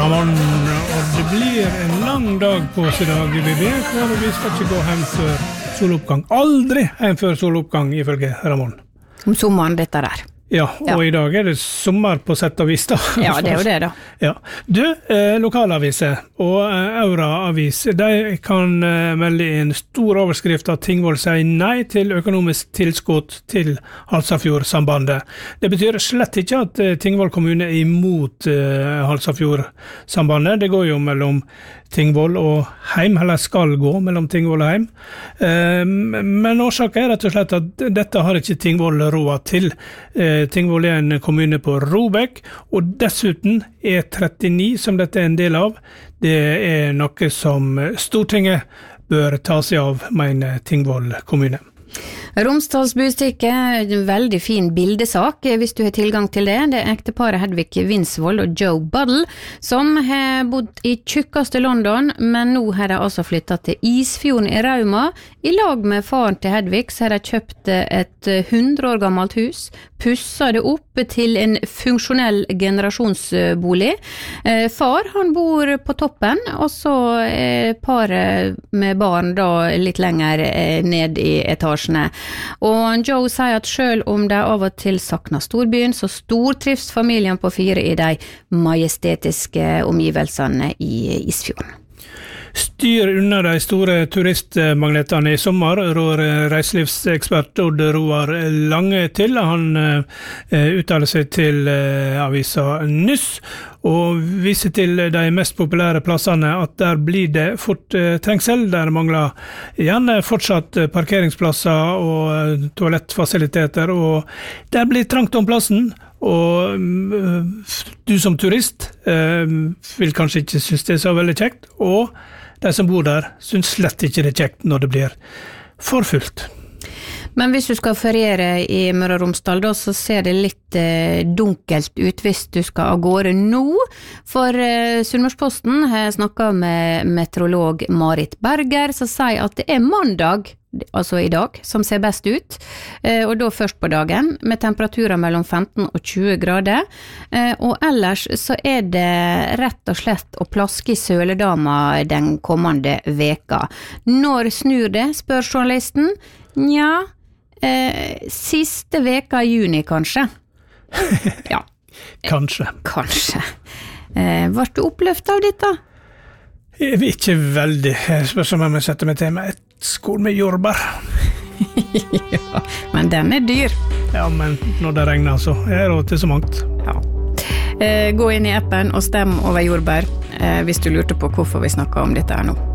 Ramon, og det blir en lang dag på oss I dag. Vi vet at vi skal ikke gå hjem før soloppgang. Aldri hjem før soloppgang, ifølge Ramon. Om sommeren dette der. Ja, og I dag det sommer på sett og vis da. Ja, det jo det da. Ja. Du, lokalaviser og Aura-avis, de kan melde en stor overskrift at Tingvoll sier nei til økonomisk tilskudd til Halsafjord-sambandet. Det betyr slett ikke at Tingvoll kommune imot Halsafjord-sambandet. Det går jo mellom Tingvoll og Heim, eller skal gå mellom Tingvoll og Heim. Men årsaken rett og slett at dette har ikke Tingvoll råd til. Tingvoll en kommune på Robek, og dessuten E39 som dette en del av. Det noe som Stortinget bør ta seg av, mener Tingvoll kommune. Romsdals Budstikke, en veldig fin bildesak, hvis du har tilgang til det. Det ekteparet Hedvig Winsvold og Joe Buddle, som har bodd I tjukkeste London, men nå har de altså flyttet til Isfjorden I Rauma. I lag med faren til Hedvig så har de kjøpt et 100 år gammelt hus, pusset det opp til en funksjonell generasjonsbolig. Far, han bor på toppen, og så paret med barn da litt lenger ned I etasjene. Og Joe sier at selv om de av og til sakner storbyen, så stortrives familien på 4 I de majestetiske omgivelsene I Isfjorden. Styr unna de store turistmagnetene I sommer, rår reiselivsekspert Odd Roar Lange til. Han uttaler seg til avisa Nyss, og viser til de mest populære plassene at der blir det fort trengsel. Der mangler gjerne fortsatt parkeringsplasser og toalettfasiliteter, og der blir trangt om plassen. Og du som turist vil kanskje ikke synes det så veldig kjekt, og de som bor der synes slett ikke det kjekt når det blir for fullt. Men hvis du skal feriere I Møre og Romsdal da, så ser det litt dunkelt ut hvis du skal av gårde nå. For Sunnmørsposten har snakket med meteorolog Marit Berger, som sier at det mandag, altså I dag, som ser best ut, og da først på dagen, med temperaturer mellom 15 og 20 grader, og ellers så det rett og slett å plaske I Søledama den kommende veka. Når snur det, spør journalisten? Nja, siste veka I juni kanskje. Ja. Kanskje. Var du oppløft av dette? Ikke veldig. Jeg spørs om jeg må sette meg til med et skål med jordbær. Ja, men den dyr. Ja, men når det regner så råd til så mangt. Ja. Gå inn I appen og stem over jordbær hvis du lurte på hvorfor vi snakker om dette her nå.